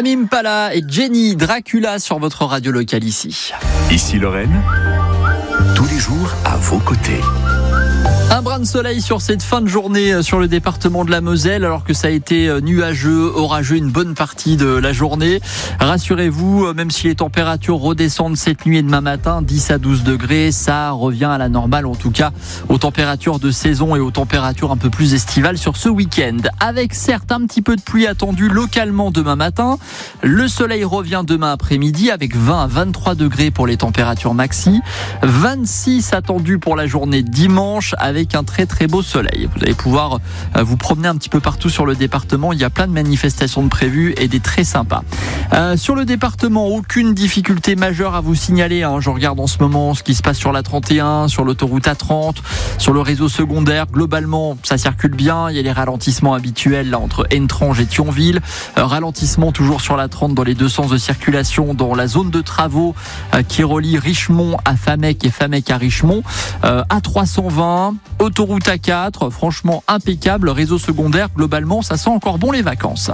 Tame Impala et Jenny Dracula sur votre radio locale ici. Ici Lorraine, tous les jours à vos côtés. Un brin de soleil sur cette fin de journée sur le département de la Moselle, alors que ça a été nuageux, orageux une bonne partie de la journée. Rassurez-vous, même si les températures redescendent cette nuit et demain matin, 10 à 12 degrés, ça revient à la normale, en tout cas aux températures de saison et aux températures un peu plus estivales sur ce week-end. Avec certes un petit peu de pluie attendue localement demain matin. Le soleil revient demain après-midi avec 20 à 23 degrés pour les températures maxi. 26 attendus pour la journée dimanche avec un très très beau soleil. Vous allez pouvoir vous promener un petit peu partout sur le département. Il y a plein de manifestations de prévues et des très sympas. Sur le département, aucune difficulté majeure à vous signaler. Je regarde en ce moment ce qui se passe sur la 31, sur l'autoroute A30, sur le réseau secondaire. Globalement, ça circule bien. Il y a les ralentissements habituels là, entre Entrange et Thionville. Ralentissement toujours sur la 30 dans les deux sens de circulation dans la zone de travaux qui relie Richemont à Famec et Famec à Richemont. A320, autoroute A4, franchement impeccable. Réseau secondaire, globalement, ça sent encore bon les vacances.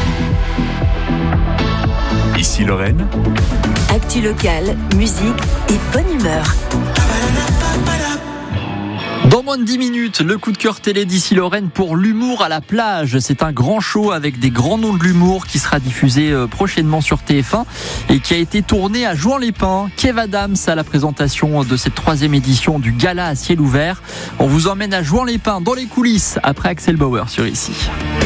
Ici Lorraine, actu locale, musique et bonne humeur. Dans moins de 10 minutes, le coup de cœur télé d'Ici Lorraine pour l'humour à la plage. C'est un grand show avec des grands noms de l'humour qui sera diffusé prochainement sur TF1 et qui a été tourné à Juan-les-Pins. Kev Adams à la présentation de cette 3e édition du gala à ciel ouvert. On vous emmène à Juan-les-Pins dans les coulisses après Axel Bauer sur Ici.